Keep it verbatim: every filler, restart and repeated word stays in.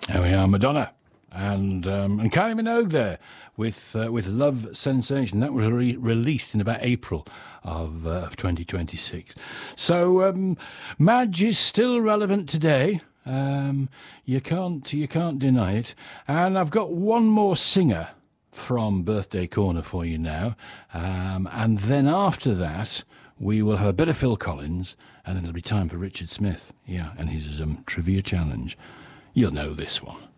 There we are, Madonna. And um, and Kylie Minogue there with uh, with Love Sensation. That was re- released in about April of, uh, of twenty twenty-six. So um, Madge is still relevant today. Um, you can't you can't deny it. And I've got one more singer from Birthday Corner for you now. Um, and then after that, we will have a bit of Phil Collins, and then it'll be time for Richard Smith. Yeah, and his um, trivia challenge. You'll know this one.